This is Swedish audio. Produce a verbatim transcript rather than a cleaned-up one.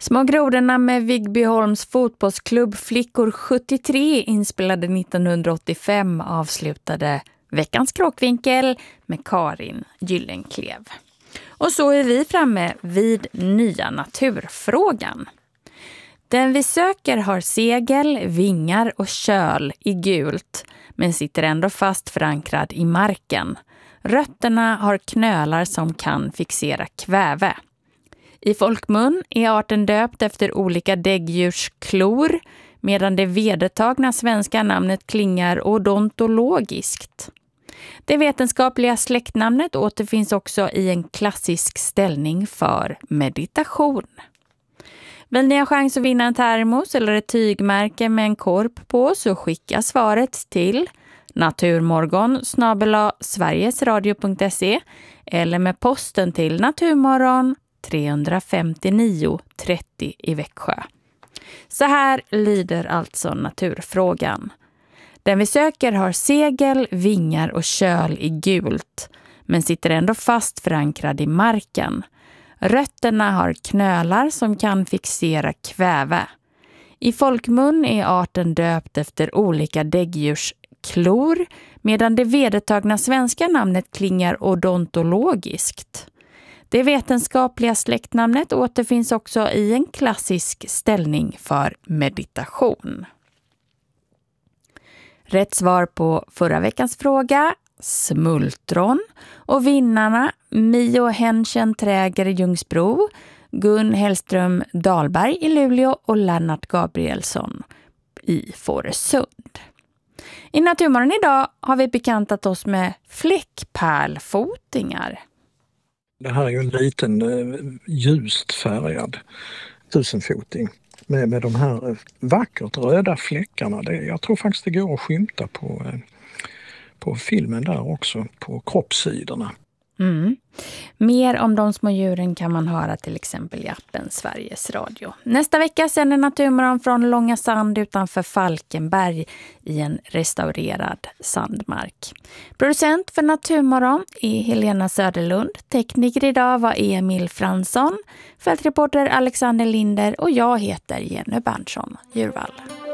Små grodorna med Vigbyholms fotbollsklubb Flickor sjuttiotre inspelade nittonhundraåttiofem avslutade veckans Kråkvinkel med Karin Gyllenklev. Och så är vi framme vid nya naturfrågan. Den vi söker har segel, vingar och köl i gult, men sitter ändå fast förankrad i marken. Rötterna har knölar som kan fixera kväve. I folkmun är arten döpt efter olika däggdjurs klor, medan det vedertagna svenska namnet klingar odontologiskt. Det vetenskapliga släktnamnet återfinns också i en klassisk ställning för meditation. Vill ni ha chans att vinna en termos eller ett tygmärke med en korp på, så skicka svaret till naturmorgon snabel-a sverigesradio punkt se eller med posten till Naturmorgon trehundrafemtionio trettio i Växjö. Så här lyder alltså naturfrågan. Den vi söker har segel, vingar och köl i gult, men sitter ändå fast förankrad i marken. Rötterna har knölar som kan fixera kväve. I folkmun är arten döpt efter olika däggdjurs klor, medan det vedertagna svenska namnet klingar odontologiskt. Det vetenskapliga släktnamnet återfinns också i en klassisk ställning för meditation. Rätt svar på förra veckans fråga: smultron, och vinnarna Mio Henschen Träger i Ljungsbro, Gun Hellström Dahlberg i Luleå och Lennart Gabrielsson i Fårösund. I Naturmorgon idag har vi bekantat oss med fläckpärlfotingar. Det här är ju en liten ljust färgad tusenfoting med, med de här vackert röda fläckarna. Det, jag tror faktiskt det går att skymta på, på filmen där också, på kroppssidorna. Mm. Mer om de små djuren kan man höra till exempel i appen Sveriges Radio. Nästa vecka sänder Naturmorgon från Långa Sand utanför Falkenberg i en restaurerad sandmark. Producent för Naturmorgon är Helena Söderlund. Tekniker idag var Emil Fransson. Fältreporter Alexander Linder och jag heter Jenny Berntsson Djurvall.